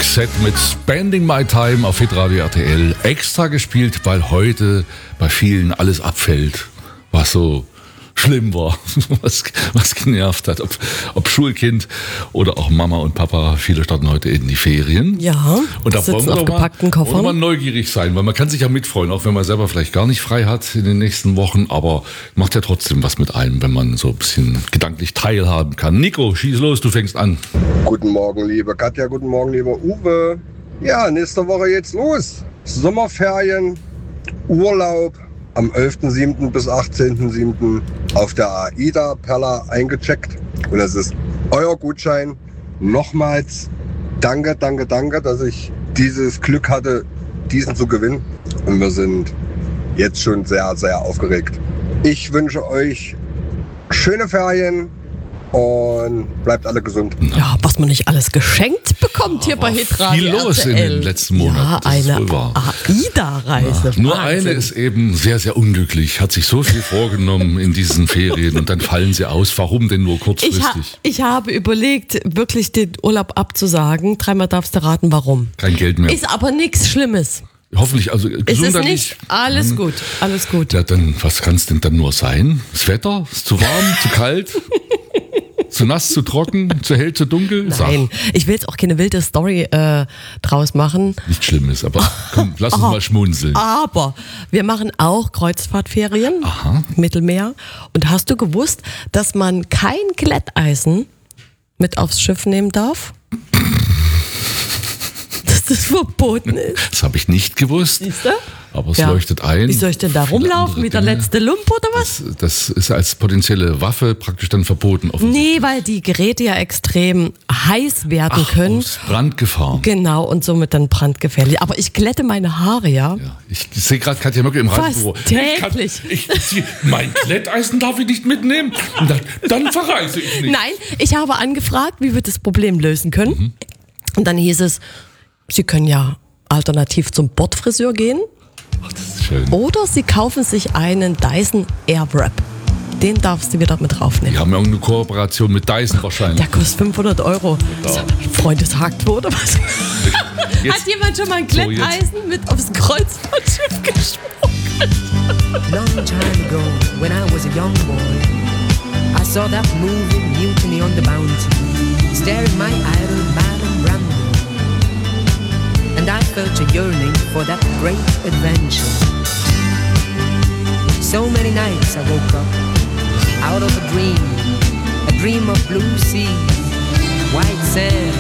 Roxette mit Spending My Time auf Hitradio RTL. Extra gespielt, weil heute bei vielen alles abfällt, was so schlimm war, was genervt hat. Ob Schulkind oder auch Mama und Papa, viele starten heute in die Ferien. Ja, und da wollen wir doch mal neugierig sein, weil man kann sich ja mitfreuen, auch wenn man selber vielleicht gar nicht frei hat in den nächsten Wochen, aber macht ja trotzdem was mit einem, wenn man so ein bisschen gedanklich teilhaben kann. Nico, schieß los, du fängst an. Guten Morgen, liebe Katja, guten Morgen, lieber Uwe. Ja, nächste Woche geht's los. Sommerferien, Urlaub. Am 11.07. bis 18.07. auf der AIDA Perla eingecheckt. Und es ist euer Gutschein. Nochmals danke, dass ich dieses Glück hatte, diesen zu gewinnen. Und wir sind jetzt schon sehr, sehr aufgeregt. Ich wünsche euch schöne Ferien und bleibt alle gesund. Ja, was man nicht alles geschenkt bekommt hier bei Hitradio Viel los RTL. in den letzten Monaten. Ja, eine AIDA-Reise. Ja, nur eine ist eben sehr, sehr unglücklich, hat sich so viel vorgenommen in diesen Ferien und dann fallen sie aus. Warum denn nur kurzfristig? Ich habe überlegt, wirklich den Urlaub abzusagen. Dreimal darfst du raten, warum. Kein Geld mehr. Ist aber nichts Schlimmes. Hoffentlich, also Es ist nicht alles gut, alles gut. Ja, dann, was kann es denn dann nur sein? Das Wetter? Ist zu warm, zu kalt? Zu nass, zu trocken, zu hell, zu dunkel? Nein, ich will jetzt auch keine wilde Story draus machen. Nicht Schlimmes, aber komm, lass uns mal schmunzeln. Aber wir machen auch Kreuzfahrtferien, Aha. Mittelmeer. Und hast du gewusst, dass man kein Glätteisen mit aufs Schiff nehmen darf? Dass das verboten ist. Das habe ich nicht gewusst. Siehst du? Aber es leuchtet ein. Wie soll ich denn da Viele rumlaufen? andere Wie der Dinge. letzte Lump oder was? Das ist als potenzielle Waffe praktisch dann verboten. Nee, weil die Geräte ja extrem heiß werden können. Aus Brandgefahr. Genau, und somit dann brandgefährlich. Aber ich glätte meine Haare, ja. Ja, ich sehe gerade Katja Möcke im Reisebüro. täglich. Mein Glätteisen darf ich nicht mitnehmen. Und dann verreise ich nicht. Nein, ich habe angefragt, wie wir das Problem lösen können. Und dann hieß es, Sie können ja alternativ zum Bordfriseur gehen. Ach, das ist schön. Oder Sie kaufen sich einen Dyson Airwrap. Den darfst du wieder mit draufnehmen. Die haben ja irgendeine Kooperation mit Dyson wahrscheinlich. Der kostet 500 €. Ja. Freundeshakt wurde was? Jetzt- Hat jemand schon mal ein Glätteisen mit aufs Kreuzfahrtschiff geschmuggelt? Long time ago, when I was a young boy, I saw that movie Mutiny on the Bounty, staring my idol Marlon Brando, and I felt a yearning for that great adventure. So many nights I woke up out of a dream of blue sea, white sand